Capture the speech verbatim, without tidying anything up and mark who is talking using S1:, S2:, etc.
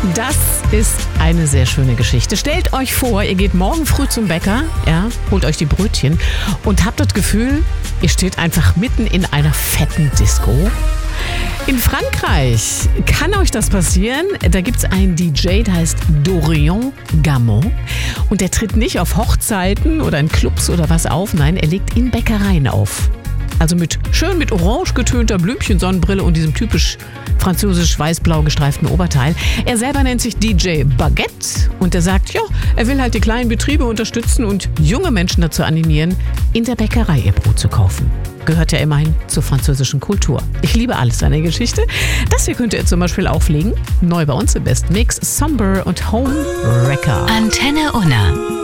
S1: Das ist eine sehr schöne Geschichte. Stellt euch vor, ihr geht morgen früh zum Bäcker, ja, holt euch die Brötchen und habt das Gefühl, ihr steht einfach mitten in einer fetten Disco. In Frankreich kann euch das passieren. Da gibt es einen D J, der heißt Dorian Gamon. Und der tritt nicht auf Hochzeiten oder in Clubs oder was auf. Nein, er legt in Bäckereien auf. Also mit schön mit orange getönter Blümchensonnenbrille und diesem typisch französisch weiß-blau gestreiften Oberteil. Er selber nennt sich D J Baguette und er sagt, ja, er will halt die kleinen Betriebe unterstützen und junge Menschen dazu animieren, in der Bäckerei ihr Brot zu kaufen. Gehört ja immerhin zur französischen Kultur. Ich liebe alles an der Geschichte. Das hier könnt ihr zum Beispiel auflegen. Neu bei uns im Best Mix, Somber und Home Wrecker.
S2: Antenne Unna.